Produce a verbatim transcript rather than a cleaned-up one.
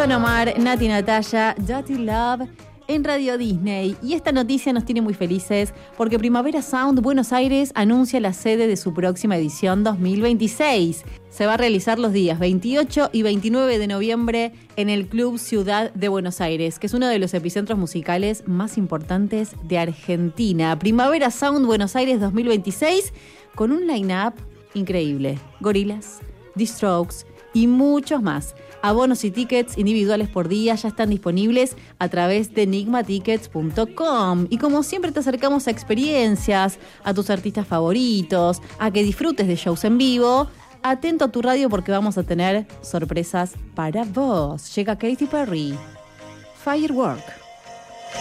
Don Omar, Nati Natalia, Dirty Love en Radio Disney. Y esta noticia nos tiene muy felices porque Primavera Sound Buenos Aires anuncia la sede de su próxima edición dos mil veintiséis. Se va a realizar los días veintiocho y veintinueve de noviembre en el Club Ciudad de Buenos Aires, que es uno de los epicentros musicales más importantes de Argentina. Primavera Sound Buenos Aires dos mil veintiséis con un line-up increíble. Gorillaz, The Strokes y muchos más. Abonos y tickets individuales por día ya están disponibles a través de enigma tickets punto com. Y como siempre te acercamos a experiencias, a tus artistas favoritos, a que disfrutes de shows en vivo. Atento a tu radio porque vamos a tener sorpresas para vos. Llega Katy Perry. Firework.